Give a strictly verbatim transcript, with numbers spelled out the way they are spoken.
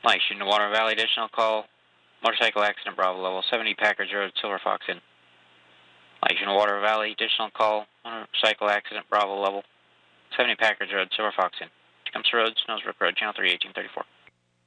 Mike shooting to Water Valley, additional call. Motorcycle accident, Bravo level seventy, Package Road, Silver Fox in. Mike shooting to Water Valley, additional call. Motorcycle accident, Bravo level seventy, Package Road, Silver Fox in. Tecumseh Road, Snowsbrook Road, channel three, eighteen thirty-four.